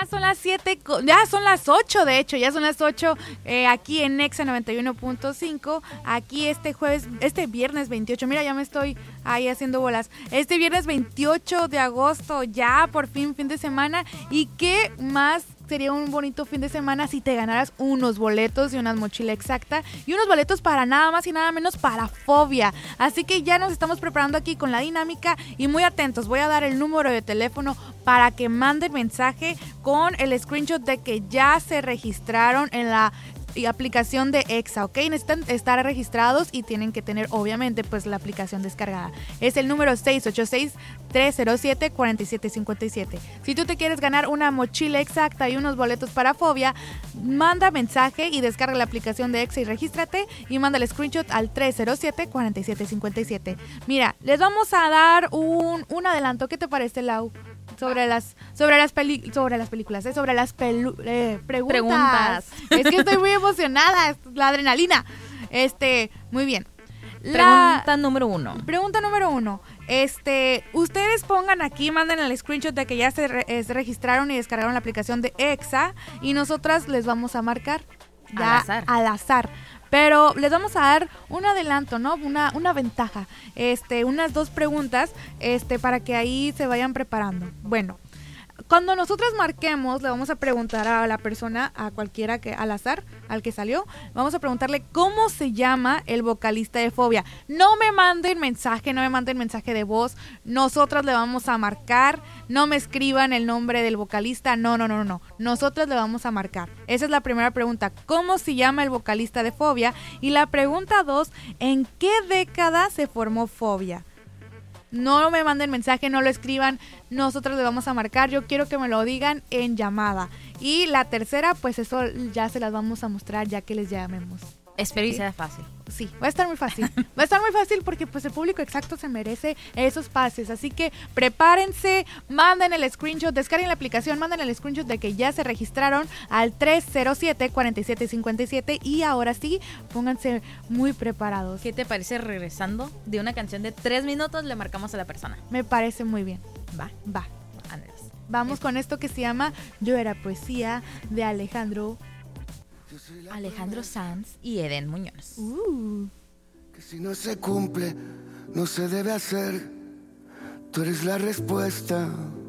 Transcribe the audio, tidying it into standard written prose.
son las 7, ya son las 8 de hecho, ya son las 8 aquí en Nexa 91.5, aquí este viernes 28, mira ya me estoy ahí haciendo bolas, este viernes 28 de agosto, ya por fin de semana, y qué más sería un bonito fin de semana si te ganaras unos boletos y una mochila exacta y unos boletos para nada más y nada menos para Fobia. Así que ya nos estamos preparando aquí con la dinámica y muy atentos. Voy a dar el número de teléfono para que manden mensaje con el screenshot de que ya se registraron en la aplicación de Exa, ¿ok? Necesitan estar registrados y tienen que tener obviamente pues la aplicación descargada. Es el número 686-307-4757. Si tú te quieres ganar una mochila exacta y unos boletos para Fobia, manda mensaje y descarga la aplicación de Exa y regístrate y manda el screenshot al 307-4757. Mira, les vamos a dar un adelanto. ¿Qué te parece, Lau? Sobre las películas, sobre las preguntas. Es que estoy muy emocionada, la adrenalina. Muy bien. Pregunta número 1. Pregunta número 1. Ustedes pongan aquí, manden el screenshot de que ya se registraron y descargaron la aplicación de Exa y nosotras les vamos a marcar ya al azar. Pero les vamos a dar un adelanto, ¿no? Una ventaja. Unas 2 preguntas, para que ahí se vayan preparando. Bueno, cuando nosotros marquemos, le vamos a preguntar a la persona, a cualquiera que al azar, al que salió, vamos a preguntarle cómo se llama el vocalista de Fobia. No me manden mensaje de voz. Nosotras le vamos a marcar. No me escriban el nombre del vocalista. No. Nosotros le vamos a marcar. Esa es la primera pregunta. ¿Cómo se llama el vocalista de Fobia? Y la pregunta 2, ¿en qué década se formó Fobia? No me manden mensaje, no lo escriban, nosotros le vamos a marcar, yo quiero que me lo digan en llamada. Y la tercera, pues eso ya se las vamos a mostrar ya que les llamemos. Espero y sea fácil. Sí, va a estar muy fácil. Va a estar muy fácil porque pues el público exacto se merece esos pases. Así que prepárense, manden el screenshot, descarguen la aplicación, manden el screenshot de que ya se registraron al 307-4757 y ahora sí, pónganse muy preparados. ¿Qué te parece regresando de una canción de 3 minutos le marcamos a la persona? Me parece muy bien. Va. Andrés. Vamos con esto que se llama Yo era poesía de Alejandro Sanz y Eden Muñoz. Que si no se cumple, no se debe hacer. Tú eres la respuesta.